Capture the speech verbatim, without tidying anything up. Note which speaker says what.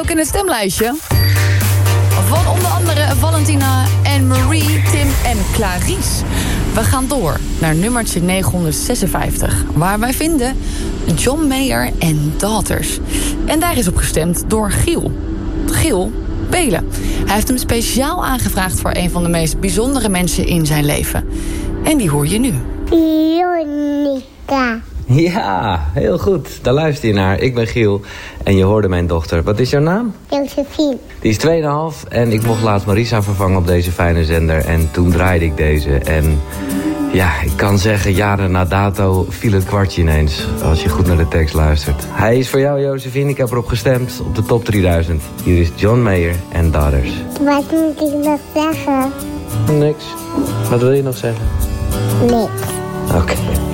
Speaker 1: ook in het stemlijstje. Van onder andere Valentina en Marie, Tim en Clarice. We gaan door naar nummertje negenhonderdzesenvijftig. Waar wij vinden John Mayer en Daughters. En daar is op gestemd door Giel. Giel Belen. Hij heeft hem speciaal aangevraagd voor een van de meest bijzondere mensen in zijn leven. En die hoor je nu.
Speaker 2: Veronica.
Speaker 3: Ja, heel goed. Daar luister je naar. Ik ben Giel en je hoorde mijn dochter. Wat is jouw naam?
Speaker 2: Josephine.
Speaker 3: Die is twee komma vijf en ik mocht laatst Marisa vervangen op deze fijne zender. En toen draaide ik deze. En ja, ik kan zeggen, jaren na dato viel het kwartje ineens. Als je goed naar de tekst luistert. Hij is voor jou, Josephine. Ik heb erop gestemd op de top drieduizend. Hier is John Mayer en Daughters.
Speaker 2: Wat moet ik nog zeggen?
Speaker 3: Niks. Wat wil je nog zeggen?
Speaker 2: Niks.
Speaker 3: Oké. Okay.